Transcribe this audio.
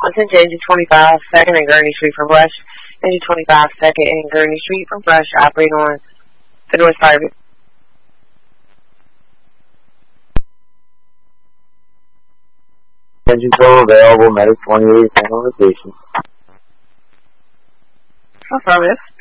Attention, engine 25, 2nd and Gurney Street from Brush. Engine 25, 2nd and Gurney Street from Brush, operating on the north side of it. Engine total available, medic 28, on location. Affirmative.